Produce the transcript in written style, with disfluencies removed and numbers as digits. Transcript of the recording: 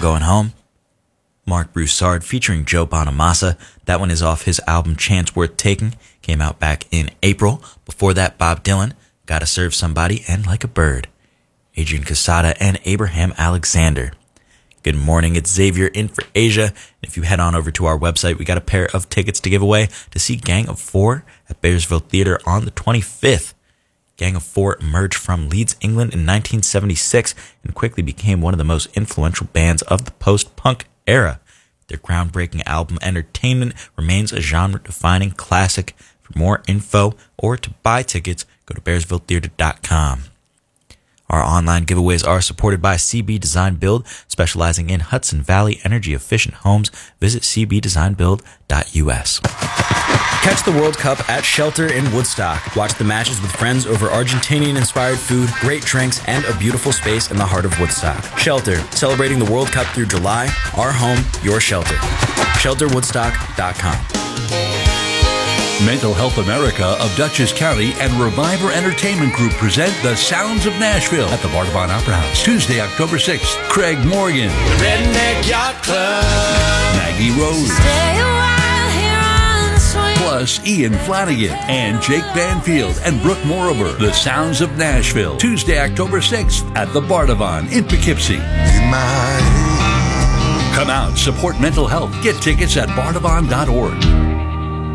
Going Home. Mark Broussard featuring Joe Bonamassa. That one is off his album Chance Worth Taking. Came out back in April. Before that, Bob Dylan, Gotta Serve Somebody and Like a Bird. Adrian Casada and Abraham Alexander. Good morning, it's Xavier in for Asia. And if you head on over to our website, we got a pair of tickets to give away to see Gang of Four at Bearsville Theater on the 25th. Gang of Four emerged from Leeds, England in 1976 and quickly became one of the most influential bands of the post-punk era. Their groundbreaking album Entertainment remains a genre-defining classic. For more info or to buy tickets, go to bearsvilletheater.com. Our online giveaways are supported by CB Design Build, specializing in Hudson Valley energy-efficient homes. Visit cbdesignbuild.us. Catch the World Cup at Shelter in Woodstock. Watch the matches with friends over Argentinian-inspired food, great drinks, and a beautiful space in the heart of Woodstock. Shelter, celebrating the World Cup through July. Our home, your shelter. ShelterWoodstock.com. Mental Health America of Dutchess County and Reviver Entertainment Group present The Sounds of Nashville at the Bardavon Opera House. Tuesday, October 6th. Craig Morgan. The Redneck Yacht Club. Maggie Rose. Stay a while here on the swing. Plus Ian Flanagan and Jake Banfield and Brooke Morover. The Sounds of Nashville. Tuesday, October 6th at the Bardavon in Poughkeepsie. Come out, support mental health. Get tickets at bardavon.org.